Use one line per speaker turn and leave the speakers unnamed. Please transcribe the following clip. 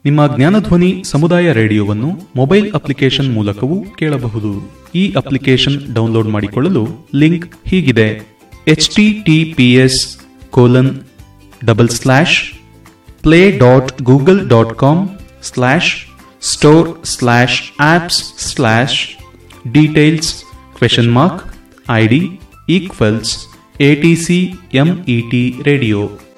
ನಿಮ್ಮ ಜ್ಞಾನಧ್ವನಿ ಸಮುದಾಯ ರೇಡಿಯೋವನ್ನು mobile application ಮೂಲಕವೂ ಕೇಳಬಹುದು. ಈ ಅಪ್ಲಿಕೇಶನ್ ಡೌನ್ಲೋಡ್ ಮಾಡಿಕೊಳ್ಳಲು ಲಿಂಕ್ ಹೀಗಿದೆ: https://play.google.com/store/apps/details ?ID =ATCMET radio.